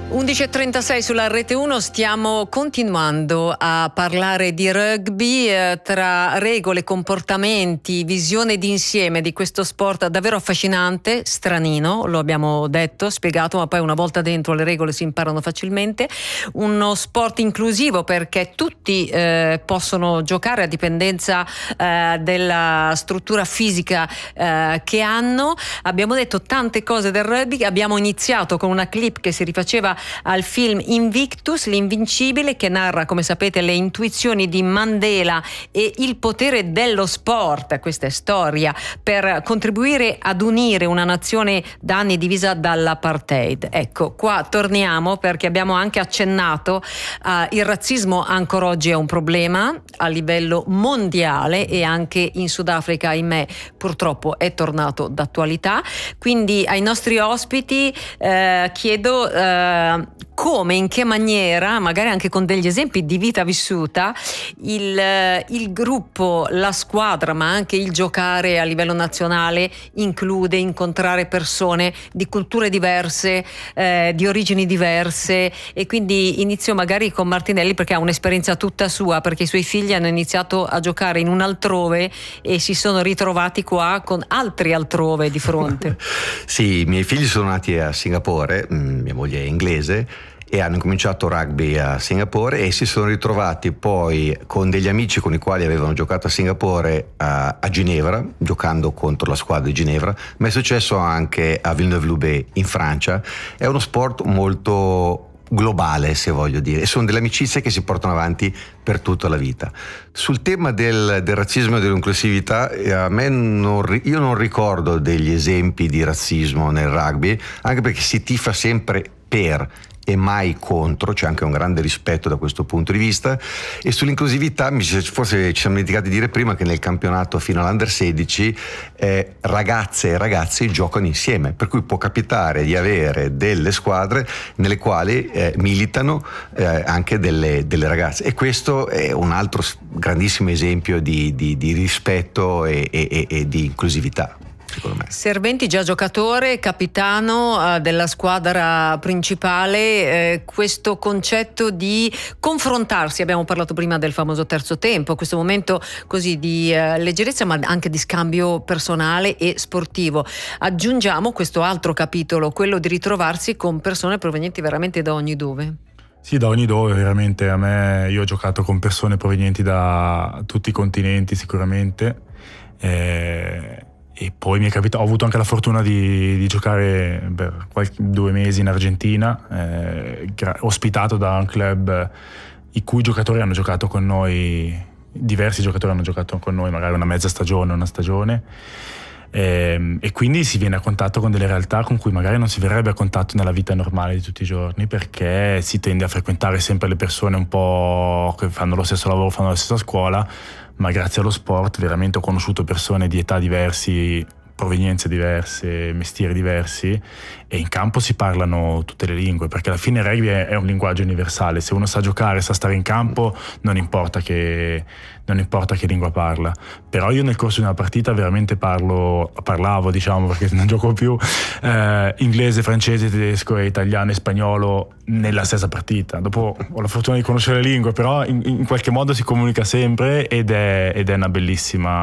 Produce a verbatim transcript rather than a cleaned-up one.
undici e trentasei sulla Rete uno, stiamo continuando a parlare di rugby, eh, tra regole, comportamenti, visione d'insieme di questo sport davvero affascinante, stranino, lo abbiamo detto, spiegato, ma poi una volta dentro le regole si imparano facilmente. Uno sport inclusivo perché tutti eh, possono giocare a dipendenza eh, della struttura fisica eh, che hanno. Abbiamo detto tante cose del rugby, abbiamo iniziato con una clip che si rifaceva al film Invictus, l'invincibile, che narra, come sapete, le intuizioni di Mandela e il potere dello sport, questa è storia, per contribuire ad unire una nazione da anni divisa dall'apartheid. Ecco, qua torniamo perché abbiamo anche accennato uh, il razzismo ancora oggi è un problema a livello mondiale e anche in Sudafrica, ahimè, purtroppo è tornato d'attualità. Quindi ai nostri ospiti eh, chiedo eh, come, in che maniera, magari anche con degli esempi di vita vissuta, il, il gruppo, la squadra, ma anche il giocare a livello nazionale include incontrare persone di culture diverse, eh, di origini diverse. E quindi inizio magari con Martinelli, perché ha un'esperienza tutta sua, perché i suoi figli hanno iniziato a giocare in un altrove e si sono ritrovati qua con altri altrove di fronte. Sì, i miei figli sono nati a Singapore, mia moglie è inglese, e hanno cominciato rugby a Singapore e si sono ritrovati poi con degli amici con i quali avevano giocato a Singapore a, a Ginevra, giocando contro la squadra di Ginevra, ma è successo anche a Villeneuve-Loubet in Francia. È uno sport molto globale, se voglio dire, e sono delle amicizie che si portano avanti per tutta la vita. Sul tema del, del razzismo e dell'inclusività, a me non, io non ricordo degli esempi di razzismo nel rugby, anche perché si tifa sempre per e mai contro, c'è anche un grande rispetto da questo punto di vista. E sull'inclusività, forse ci siamo dimenticati di dire prima che nel campionato fino all'Under sedici eh, ragazze e ragazzi giocano insieme, per cui può capitare di avere delle squadre nelle quali eh, militano eh, anche delle, delle ragazze, e questo è un altro grandissimo esempio di, di, di rispetto e, e, e di inclusività. Me. Serventi, già giocatore, capitano eh, della squadra principale, eh, questo concetto di confrontarsi, abbiamo parlato prima del famoso terzo tempo, questo momento così di eh, leggerezza ma anche di scambio personale e sportivo. Aggiungiamo questo altro capitolo, quello di ritrovarsi con persone provenienti veramente da ogni dove. Sì, da ogni dove, veramente. A me, io ho giocato con persone provenienti da tutti i continenti sicuramente, eh, e poi mi è capitato, ho avuto anche la fortuna di, di giocare per qualche, due mesi in Argentina, eh, ospitato da un club i cui giocatori hanno giocato con noi, diversi giocatori hanno giocato con noi magari una mezza stagione, una stagione, eh, e quindi si viene a contatto con delle realtà con cui magari non si verrebbe a contatto nella vita normale di tutti i giorni, perché si tende a frequentare sempre le persone un po' che fanno lo stesso lavoro, fanno la stessa scuola, ma grazie allo sport veramente ho conosciuto persone di età diversi, provenienze diverse, mestieri diversi, e in campo si parlano tutte le lingue, perché alla fine il rugby è, è un linguaggio universale. Se uno sa giocare, sa stare in campo, non importa che, non importa che lingua parla. Però io nel corso di una partita veramente parlo, parlavo diciamo, perché non gioco più, eh, inglese, francese, tedesco e italiano e spagnolo nella stessa partita. Dopo ho la fortuna di conoscere le lingue, però in, in qualche modo si comunica sempre ed è, ed è una bellissima